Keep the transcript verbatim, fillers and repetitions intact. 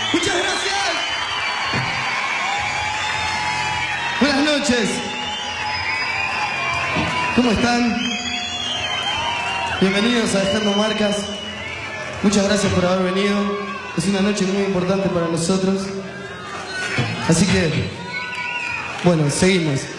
Muchas gracias. Buenas noches. ¿Cómo están? Bienvenidos a Dejando Marcas. Muchas gracias por haber venido. Es una noche muy importante para nosotros. Así que, bueno, seguimos.